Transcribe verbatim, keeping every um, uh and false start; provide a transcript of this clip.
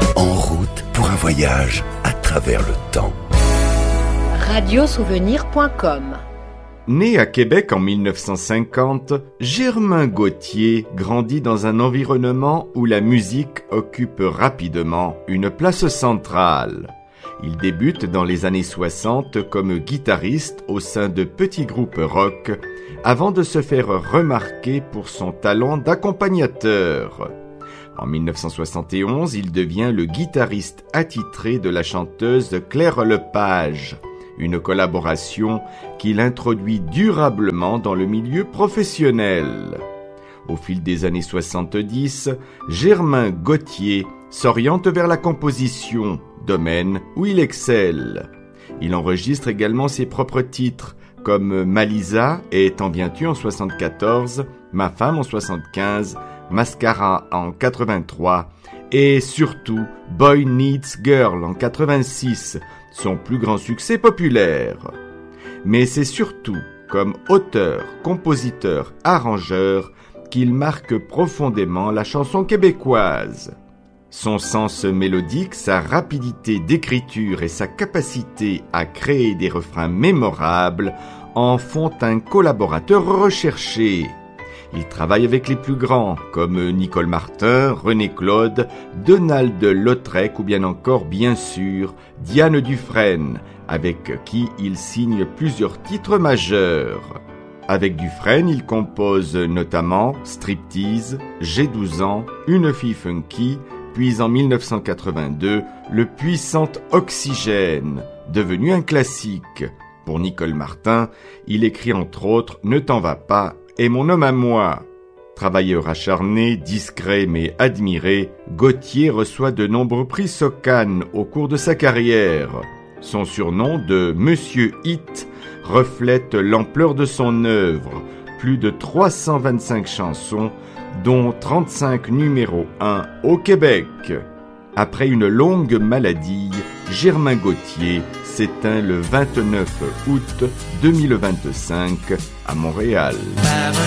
En route pour un voyage à travers le temps. radio souvenir point com. Né à Québec en mille neuf cent cinquante, Germain Gauthier grandit dans un environnement où la musique occupe rapidement une place centrale. Il débute dans les années soixante comme guitariste au sein de petits groupes rock, avant de se faire remarquer pour son talent d'accompagnateur. En mille neuf cent soixante et onze, il devient le guitariste attitré de la chanteuse Claire Lepage, une collaboration qui l'introduit durablement dans le milieu professionnel. Au fil des années soixante-dix, Germain Gauthier s'oriente vers la composition, domaine où il excelle. Il enregistre également ses propres titres, comme Malisa et T'en viens-tu en soixante-quatorze, Ma femme en soixante-quinze, Mascara en quatre-vingt-trois et surtout Boy Needs Girl en quatre-vingt-six, son plus grand succès populaire. Mais c'est surtout comme auteur, compositeur, arrangeur qu'il marque profondément la chanson québécoise. Son sens mélodique, sa rapidité d'écriture et sa capacité à créer des refrains mémorables en font un collaborateur recherché. Il travaille avec les plus grands, comme Nicole Martin, René Claude, Donald Lautrec ou bien encore, bien sûr, Diane Dufresne, avec qui il signe plusieurs titres majeurs. Avec Dufresne, il compose notamment Striptease, J'ai douze ans, Une fille funky, puis en mille neuf cent quatre-vingt-deux, le puissant Oxygène, devenu un classique. Pour Nicole Martin, il écrit entre autres Ne t'en va pas et Mon homme à moi. Travailleur acharné, discret mais admiré, Gauthier reçoit de nombreux prix Socan au cours de sa carrière. Son surnom de Monsieur Hit reflète l'ampleur de son œuvre, plus de trois cent vingt-cinq chansons, dont trente-cinq numéro un au Québec. Après une longue maladie, Germain Gauthier s'éteint le vingt-neuf août deux mille vingt-cinq à Montréal.